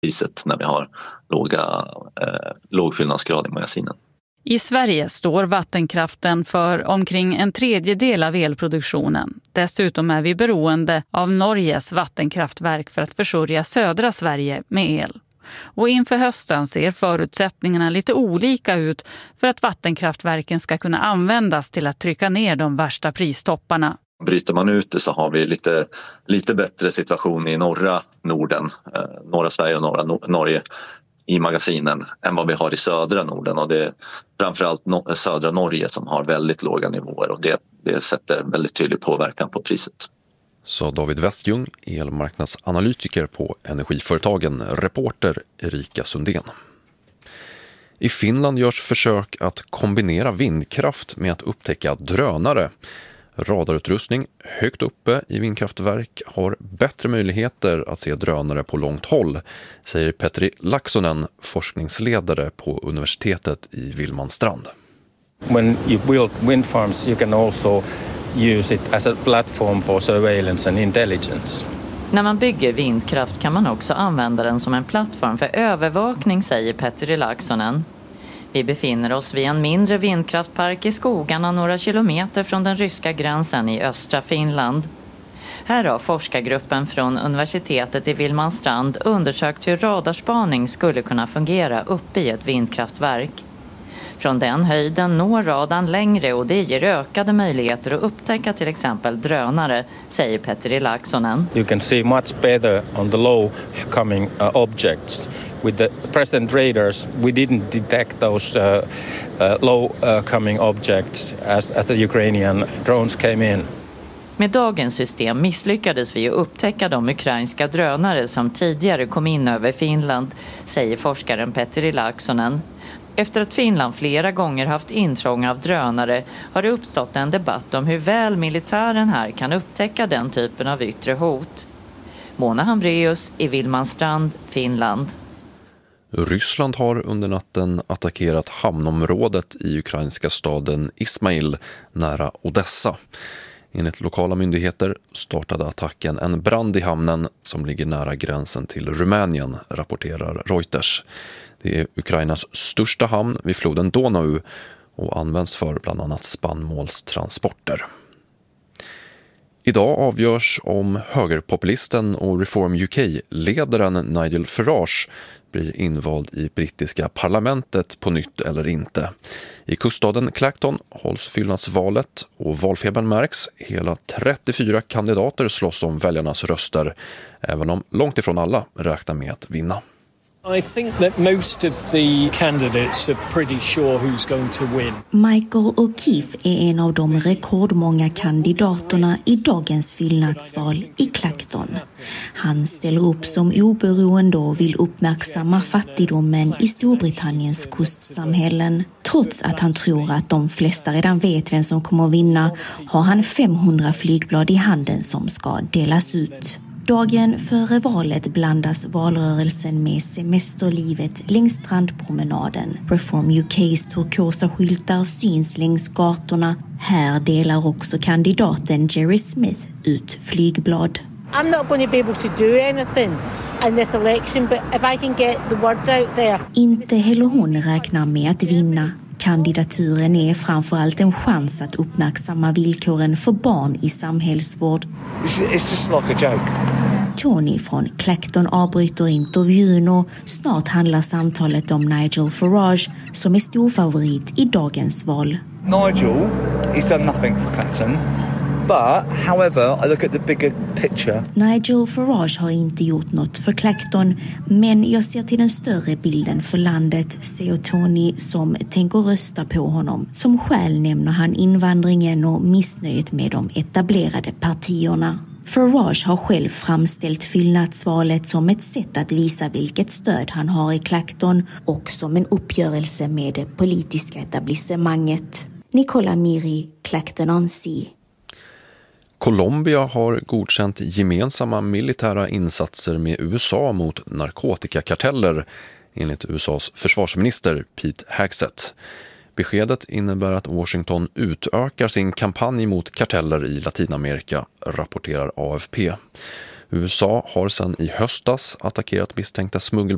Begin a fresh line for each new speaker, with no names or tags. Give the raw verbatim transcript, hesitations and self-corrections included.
priset när vi har låga, eh, låg fyllnadsgrad i magasinen.
I Sverige står vattenkraften för omkring en tredjedel av elproduktionen. Dessutom är vi beroende av Norges vattenkraftverk för att försörja södra Sverige med el. Och inför hösten ser förutsättningarna lite olika ut för att vattenkraftverken ska kunna användas till att trycka ner de värsta pristopparna.
Bryter man ut det så har vi lite, lite bättre situation i norra Norden, eh, norra Sverige och norra no- Norge i magasinen än vad vi har i södra Norden, och det är framförallt no- södra Norge som har väldigt låga nivåer, och det, det sätter väldigt tydlig påverkan på priset.
Så David Westjung, elmarknadsanalytiker på Energiföretagen, reporter Erika Sundén. I Finland görs försök att kombinera vindkraft med att upptäcka drönare. Radarutrustning högt uppe i vindkraftverk har bättre möjligheter att se drönare på långt håll, säger Petri Laaksonen, forskningsledare på universitetet i Vilmanstrand.
When you build wind farms, you can also use it as a platform for surveillance and intelligence.
När man bygger vindkraft kan man också använda den som en plattform för övervakning, säger Petri Laaksonen. Vi befinner oss vid en mindre vindkraftpark i skogarna några kilometer från den ryska gränsen i östra Finland. Här har forskargruppen från universitetet i Vilmanstrand undersökt hur radarspaning skulle kunna fungera uppe i ett vindkraftverk. Från den höjden når radarn längre och det ger ökade möjligheter att upptäcka till exempel drönare, säger Petri Laaksonen.
You can see much better on the low coming uh, objects. With the present radars, we didn't detect those uh, uh, low uh, coming objects as, as the Ukrainian drones came in.
Med dagens system misslyckades vi att upptäcka de ukrainska drönare som tidigare kom in över Finland, säger forskaren Petri Laaksonen. Efter att Finland flera gånger haft intrång av drönare har det uppstått en debatt om hur väl militären här kan upptäcka den typen av yttre hot. Mona Hambreus i Vilmanstrand, Finland.
Ryssland har under natten attackerat hamnområdet i ukrainska staden Ismail nära Odessa. Enligt lokala myndigheter startade attacken en brand i hamnen som ligger nära gränsen till Rumänien, rapporterar Reuters. Det är Ukrainas största hamn vid floden Donau och används för bland annat spannmålstransporter. Idag avgörs om högerpopulisten och Reform U K-ledaren Nigel Farage blir invald i brittiska parlamentet på nytt eller inte. I kuststaden Clacton hålls fyllnadsvalet och valfebern märks. Hela trettiofyra kandidater slåss om väljarnas röster, även om långt ifrån alla räknar med att vinna.
I think that most of the candidates are pretty sure who's going to win.
Michael O'Keefe är en av de rekordmånga kandidaterna i dagens fyllnadsval i Clacton. Han ställer upp som oberoende och vill uppmärksamma fattigdomen i Storbritanniens kustsamhällen. Trots att han tror att de flesta redan vet vem som kommer att vinna har han femhundra flygblad i handen som ska delas ut. Dagen före valet blandas valrörelsen med semesterlivet längs strandpromenaden. Reform U K:s turkosa skyltar syns längs gatorna. Här delar också kandidaten Jerry Smith ut flygblad.
I'm not going to be able to do anything in this election, but if I can get the word out there.
Inte heller hon räknar med att vinna. Kandidaturen är framförallt en chans att uppmärksamma villkoren för barn i samhällsvård.
It's just like a joke.
Tony från Clacton avbryter intervjun och snart handlar samtalet om Nigel Farage som är stor favorit i dagens val.
Nigel, he's done nothing for Clacton. But, however, I look at the bigger picture.
Nigel Farage har inte gjort något för Clacton, men jag ser till den större bilden för landet, säger Tony som tänker rösta på honom. Som skäl nämner han invandringen och missnöjet med de etablerade partierna. Farage har själv framställt fyllnadsvalet som ett sätt att visa vilket stöd han har i Clacton och som en uppgörelse med det politiska etablissemanget. Nicola Miri, Clacton-on-Sea.
Colombia har godkänt gemensamma militära insatser med U S A mot narkotikakarteller, enligt U S A:s försvarsminister Pete Hegseth. Beskedet innebär att Washington utökar sin kampanj mot karteller i Latinamerika, rapporterar A F P. U S A har sedan i höstas attackerat misstänkta smuggel